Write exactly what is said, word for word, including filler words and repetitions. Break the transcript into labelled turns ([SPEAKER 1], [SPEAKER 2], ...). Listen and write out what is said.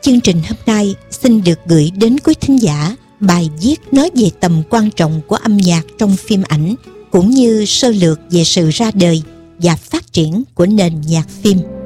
[SPEAKER 1] chương trình hôm nay xin được gửi đến quý thính giả bài viết nói về tầm quan trọng của âm nhạc trong phim ảnh, cũng như sơ lược về sự ra đời và phát triển của nền nhạc phim.